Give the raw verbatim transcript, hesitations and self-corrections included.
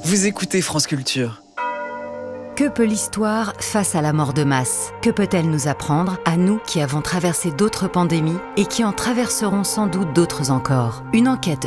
Vous écoutez France Culture. Que peut l'histoire face à la mort de masse? Que peut-elle nous apprendre, à nous qui avons traversé d'autres pandémies et qui en traverseront sans doute d'autres encore? Une enquête